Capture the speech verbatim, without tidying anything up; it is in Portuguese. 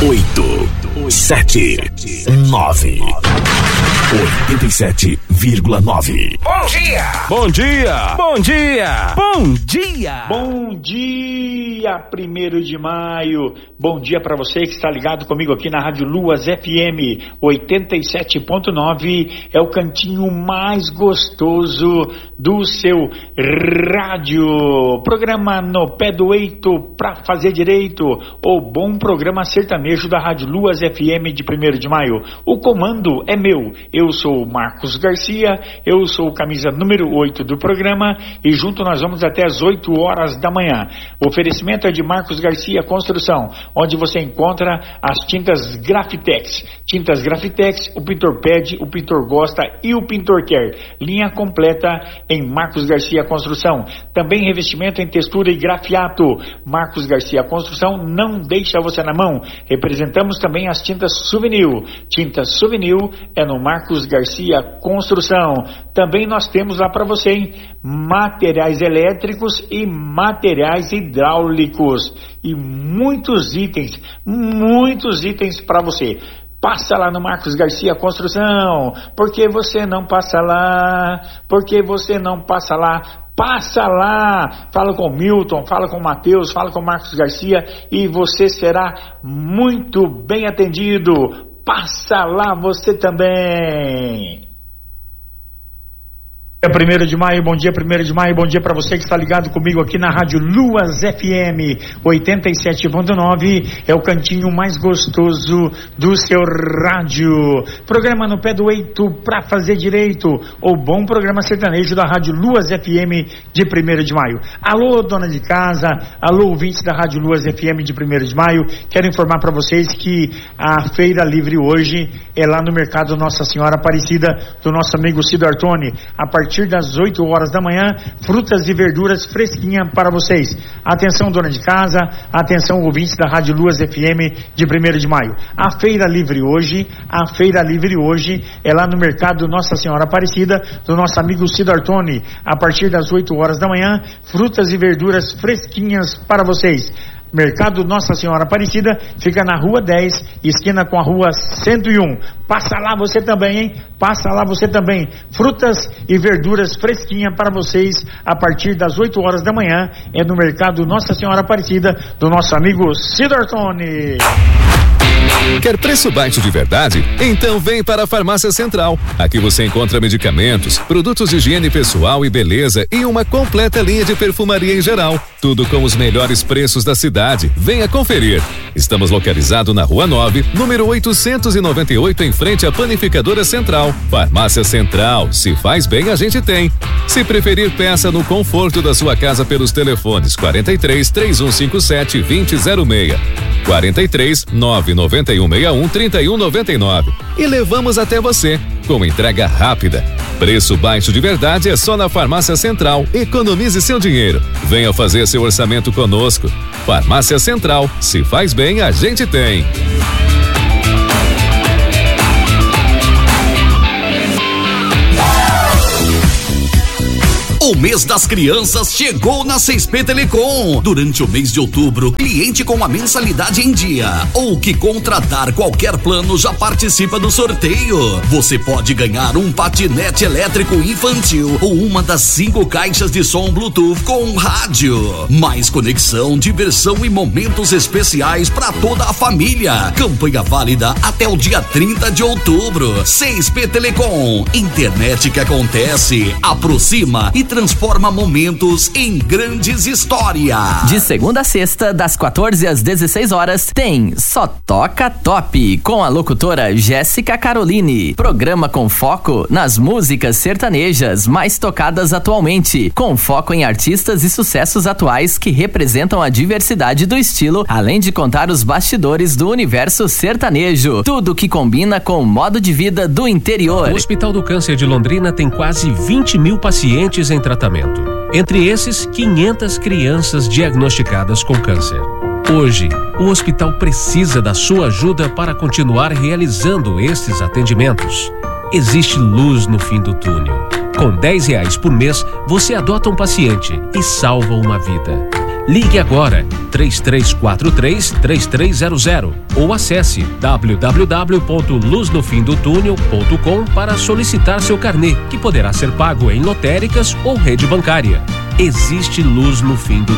oito, sete, nove. oitenta e sete vírgula nove. Bom dia! Bom dia! Bom dia! Bom dia! Bom dia, primeiro de maio. Bom dia para você que está ligado comigo aqui na Rádio Luas F M oitenta e sete ponto nove. É o cantinho mais gostoso do seu rádio. Programa No Pé do Eito pra fazer direito. O bom programa sertanejo da Rádio Luas F M de primeiro de maio. O comando é meu. Eu sou o Marcos Garcia, eu sou o camisa número oito do programa e junto nós vamos até as oito horas da manhã. O oferecimento é de Marcos Garcia Construção, onde você encontra as tintas Grafitex. Tintas Grafitex, o pintor pede, o pintor gosta e o pintor quer. Linha completa em Marcos Garcia Construção. Também revestimento em textura e grafiato. Marcos Garcia Construção não deixa você na mão. Representamos também as tintas Souvenir. Tintas Souvenir é no Marcos Garcia Construção. Também nós temos lá para você, hein? Materiais elétricos e materiais hidráulicos. E muitos itens, muitos itens para você. Passa lá no Marcos Garcia Construção. Por que você não passa lá? Por que você não passa lá? Passa lá, fala com o Milton, fala com o Matheus, fala com o Marcos Garcia e você será muito bem atendido. Passa lá você também. Primeiro de maio, bom dia, primeiro de maio, bom dia para você que está ligado comigo aqui na Rádio Luas F M oitenta e sete ponto nove, é o cantinho mais gostoso do seu rádio. Programa No Pé do Eito pra fazer direito, o bom programa sertanejo da Rádio Luas F M de primeiro de maio. Alô, dona de casa, alô, ouvintes da Rádio Luas F M de primeiro de maio, quero informar para vocês que a feira livre hoje é lá no Mercado Nossa Senhora Aparecida, do nosso amigo Cido Artoni, a partir A partir das oito horas da manhã, frutas e verduras fresquinhas para vocês. Atenção, dona de casa, atenção, ouvintes da Rádio Luas F M de primeiro de maio. A feira livre hoje, a feira livre hoje é lá no Mercado Nossa Senhora Aparecida, do nosso amigo Cido Artoni, a partir das oito horas da manhã, frutas e verduras fresquinhas para vocês. Mercado Nossa Senhora Aparecida fica na rua dez, esquina com a rua cento e um. Passa lá você também, hein? Passa lá você também. Frutas e verduras fresquinhas para vocês a partir das oito horas da manhã. É no Mercado Nossa Senhora Aparecida do nosso amigo Cido Artoni. Quer preço baixo de verdade? Então vem para a Farmácia Central. Aqui você encontra medicamentos, produtos de higiene pessoal e beleza e uma completa linha de perfumaria em geral. Tudo com os melhores preços da cidade. Venha conferir. Estamos localizados na Rua nove, número oitocentos e noventa e oito, em frente à Panificadora Central. Farmácia Central. Se faz bem, a gente tem. Se preferir, peça no conforto da sua casa pelos telefones quarenta e três, três um cinco sete, dois zero zero seis, quarenta e três, nove nove um seis um, trinta e um noventa e nove e levamos até você com entrega rápida. Preço baixo de verdade é só na Farmácia Central. Economize seu dinheiro. Venha fazer seu orçamento conosco. Farmácia Central. Se faz bem, a gente tem. O mês das crianças chegou na seis P Telecom. Durante o mês de outubro, cliente com a mensalidade em dia ou que contratar qualquer plano já participa do sorteio. Você pode ganhar um patinete elétrico infantil ou uma das cinco caixas de som Bluetooth com rádio. Mais conexão, diversão e momentos especiais para toda a família. Campanha válida até o dia trinta de outubro. seis P Telecom. Internet que acontece, aproxima e transforma momentos em grandes histórias. De segunda a sexta, das quatorze às dezesseis horas, tem Só Toca Top, com a locutora Jéssica Caroline. Programa com foco nas músicas sertanejas mais tocadas atualmente, com foco em artistas e sucessos atuais que representam a diversidade do estilo, além de contar os bastidores do universo sertanejo. Tudo que combina com o modo de vida do interior. O Hospital do Câncer de Londrina tem quase vinte mil pacientes em tratamento. Entre esses, quinhentas crianças diagnosticadas com câncer. Hoje, o hospital precisa da sua ajuda para continuar realizando esses atendimentos. Existe luz no fim do túnel. Com dez reais por mês, você adota um paciente e salva uma vida. Ligue agora três três quatro três, três três zero zero ou acesse w w w ponto luz no fim do túnel ponto com para solicitar seu carnê, que poderá ser pago em lotéricas ou rede bancária. Existe luz no fim do